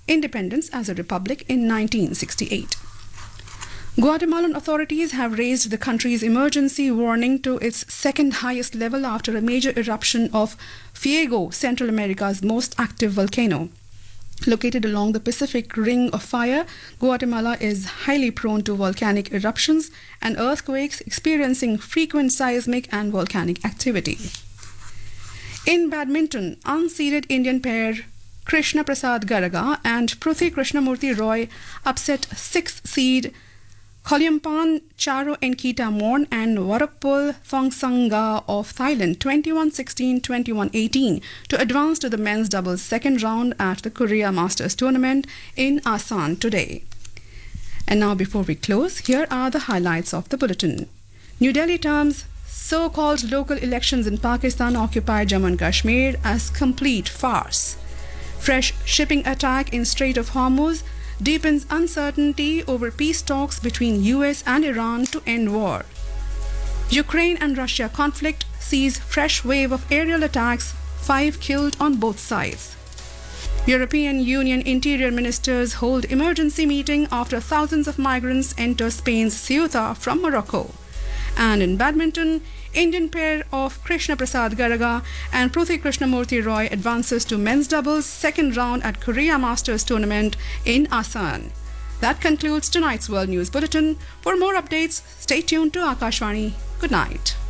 independence as a republic in 1968. Guatemalan authorities have raised the country's emergency warning to its second highest level after a major eruption of Fuego, Central America's most active volcano. Located along the Pacific Ring of Fire, Guatemala is highly prone to volcanic eruptions and earthquakes, experiencing frequent seismic and volcanic activity. In badminton, unseeded Indian pair Krishna Prasad Garaga and Pruthvi Krishnamurti Roy upset 6th seed Kholyeompan Charo Enkita Morn and Warakpul Thongsanga of Thailand 21-16, 21-18 to advance to the men's doubles second round at the Korea Masters tournament in Asan today. And now before we close, here are the highlights of the bulletin. New Delhi terms so-called local elections in Pakistan occupy Jammu and Kashmir as complete farce. Fresh shipping attack in Strait of Hormuz deepens uncertainty over peace talks between US and Iran to end war. Ukraine and Russia conflict sees fresh wave of aerial attacks, 5 killed on both sides. European Union interior ministers hold emergency meeting after thousands of migrants enter Spain's Ceuta from Morocco. And in badminton, Indian pair of Krishna Prasad Garaga and Pruthvi Krishnamurti Roy advances to men's doubles second round at Korea Masters tournament in Asan. That concludes tonight's World News Bulletin. For more updates, stay tuned to Akashvani. Good night.